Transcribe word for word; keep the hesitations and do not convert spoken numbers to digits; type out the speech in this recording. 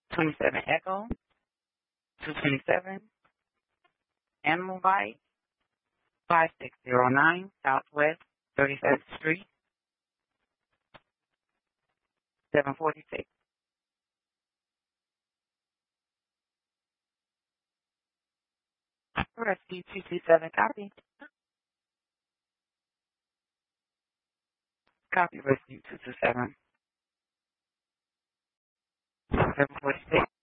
twenty-seven Echo, two twenty-seven Animal Bite, five six zero nine Southwest thirty-fifth Street, seven forty-six. Rescue two two seven, copy. Copy, Rescue two two seven. seven forty-six.